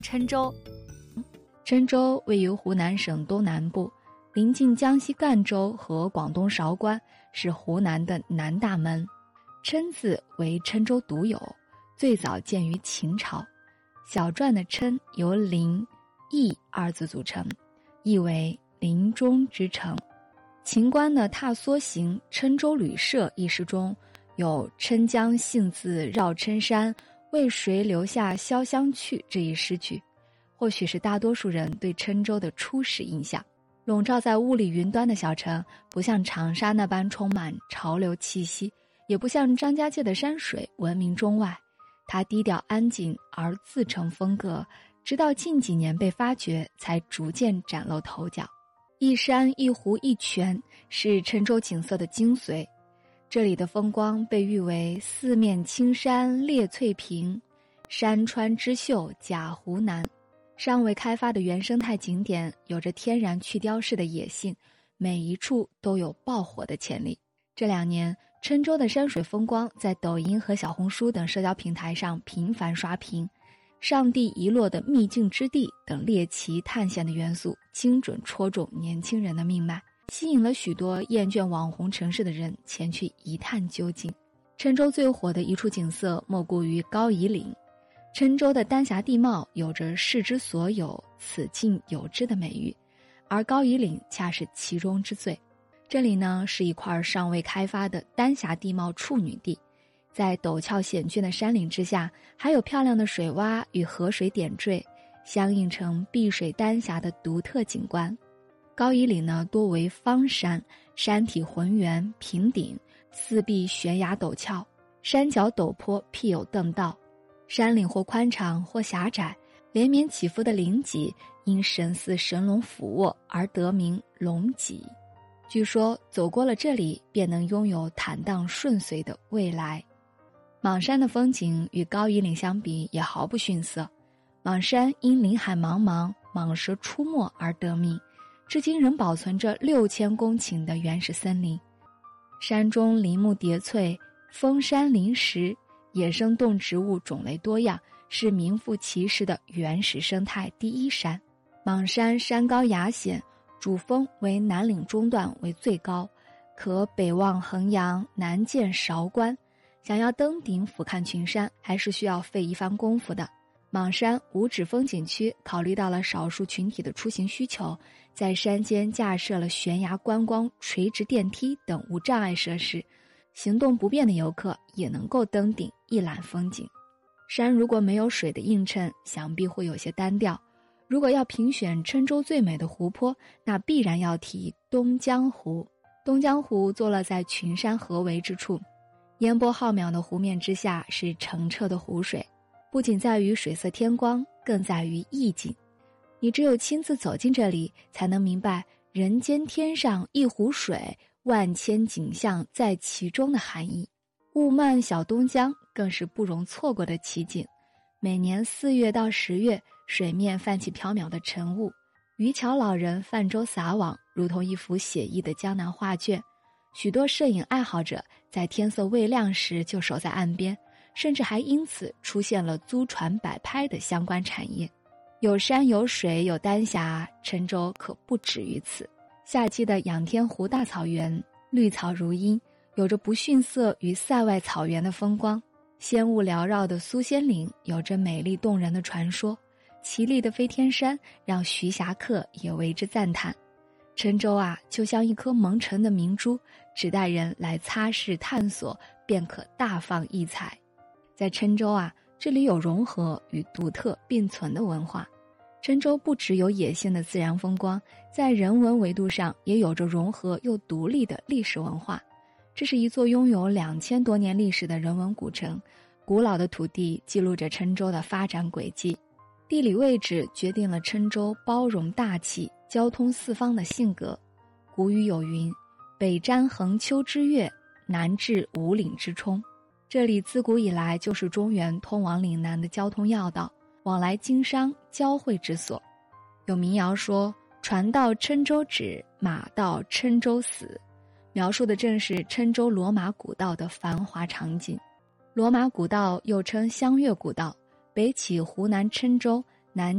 郴州， 郴州位于湖南省东南部，临近江西赣州和广东韶关，是湖南的南大门。郴字为郴州独有，最早见于秦朝。小篆的郴由临、邑二字组成，意为临终之城。秦观的《踏梭行·郴州旅社》一诗中有郴江信自绕郴山，为谁留下潇湘去这一诗句，或许是大多数人对郴州的初始印象。笼罩在雾里云端的小城，不像长沙那般充满潮流气息，也不像张家界的山水闻名中外。它低调安静而自成风格，直到近几年被发掘，才逐渐崭露头角。一山一湖一泉是郴州景色的精髓，这里的风光被誉为四面青山列翠屏，山川之秀甲湖南。尚未开发的原生态景点有着天然去雕式的野性，每一处都有爆火的潜力。这2年，郴州的山水风光在抖音和小红书等社交平台上频繁刷屏，上帝遗落的秘境之地等猎奇探险的元素精准戳中年轻人的命脉，吸引了许多厌倦网红城市的人前去一探究竟。郴州最火的一处景色莫过于高夷岭。郴州的丹霞地貌有着世之所有，此境有之的美誉，而高夷岭恰是其中之最。这里呢，是一块尚未开发的丹霞地貌处女地，在陡峭险峻的山岭之下，还有漂亮的水洼与河水点缀，相映成碧水丹霞的独特景观。高夷岭呢，多为方山，山体浑圆平顶，四壁悬崖陡峭，山脚陡坡辟有邓道，山岭或宽敞或狭窄，连绵起伏的岭脊因神似神龙俯卧而得名龙脊。据说走过了这里，便能拥有坦荡顺遂的未来。邙山的风景与高夷岭相比也毫不逊色。邙山因林海茫茫，蟒蛇出没而得名，至今仍保存着6000公顷的原始森林。山中林木叠翠，峰山林石，野生动植物种类多样，是名副其实的原始生态第一山。邙山山高崖险，主峰为南岭中段为最高，可北望衡阳，南见韶关。想要登顶俯瞰群山，还是需要费一番功夫的。邙山无指风景区考虑到了少数群体的出行需求，在山间架设了悬崖观光、垂直电梯等无障碍设施，行动不便的游客也能够登顶一览风景。山如果没有水的映衬，想必会有些单调。如果要评选郴州最美的湖泊，那必然要提东江湖。东江湖坐落在群山合围之处，烟波浩渺的湖面之下是澄澈的湖水，不仅在于水色天光，更在于意境。你只有亲自走进这里，才能明白人间天上一湖水，万千景象在其中的含义。雾漫小东江更是不容错过的奇景。每年4月到10月，水面泛起缥缈的晨雾，渔樵老人泛舟撒网，如同一幅写意的江南画卷。许多摄影爱好者在天色未亮时就守在岸边，甚至还因此出现了租船摆拍的相关产业。有山有水有丹霞，郴州可不止于此。夏季的仰天湖大草原，绿草如茵，有着不逊色于塞外草原的风光。仙雾缭绕的苏仙岭有着美丽动人的传说，奇丽的飞天山让徐霞客也为之赞叹。郴州啊，就像一颗蒙尘的明珠，只待人来擦拭探索，便可大放异彩。在郴州啊，这里有融合与独特并存的文化。郴州不只有野性的自然风光，在人文维度上也有着融合又独立的历史文化。这是一座拥有2000多年历史的人文古城，古老的土地记录着郴州的发展轨迹。地理位置决定了郴州包容大气、交通四方的性格。古语有云：北瞻横丘之岳，南至五岭之冲。这里自古以来就是中原通往岭南的交通要道，往来经商交汇之所。有民谣说：船到郴州止，马到郴州死，描述的正是郴州罗马古道的繁华场景。罗马古道又称湘粤古道，北起湖南郴州，